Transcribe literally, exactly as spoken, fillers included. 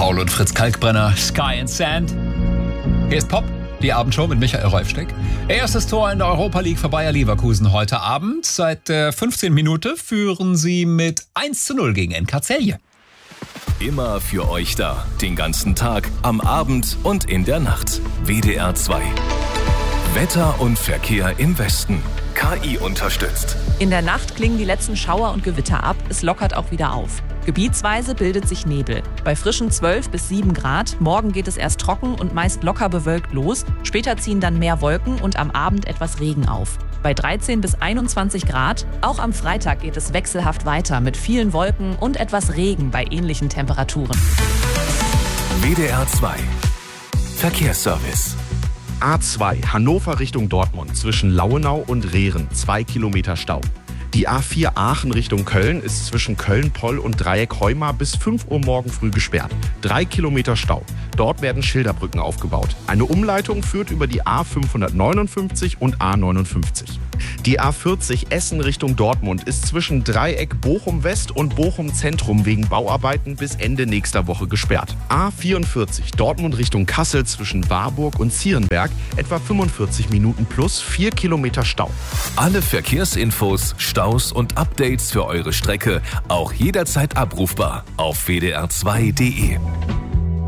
Paul und Fritz Kalkbrenner, Sky and Sand. Hier ist Pop, die Abendshow mit Michael Reufsteck. Erstes Tor in der Europa League für Bayer Leverkusen heute Abend. Seit der fünfzehnten Minute führen sie mit eins zu null gegen N K Celje. Immer für euch da, den ganzen Tag, am Abend und in der Nacht. W D R zwei. Wetter und Verkehr im Westen. K I unterstützt. In der Nacht klingen die letzten Schauer und Gewitter ab. Es lockert auch wieder auf. Gebietsweise bildet sich Nebel. Bei frischen zwölf bis sieben Grad. Morgen geht es erst trocken und meist locker bewölkt los. Später ziehen dann mehr Wolken und am Abend etwas Regen auf. Bei dreizehn bis einundzwanzig Grad. Auch am Freitag geht es wechselhaft weiter mit vielen Wolken und etwas Regen bei ähnlichen Temperaturen. W D R zwei. Verkehrsservice. A zwei, Hannover Richtung Dortmund, zwischen Lauenau und Rehren, zwei Kilometer Stau. Die A vier Aachen Richtung Köln ist zwischen Köln-Poll und Dreieck-Heumar bis fünf Uhr morgen früh gesperrt. Drei Kilometer Stau. Dort werden Schilderbrücken aufgebaut. Eine Umleitung führt über die A fünfhundertneunundfünfzig und A neunundfünfzig. Die A vierzig Essen Richtung Dortmund ist zwischen Dreieck Bochum-West und Bochum-Zentrum wegen Bauarbeiten bis Ende nächster Woche gesperrt. A vierundvierzig Dortmund Richtung Kassel zwischen Warburg und Zierenberg etwa fünfundvierzig Minuten plus vier Kilometer Stau. Alle Verkehrsinfos, Staus und Updates für eure Strecke auch jederzeit abrufbar auf w d r zwei punkt d e.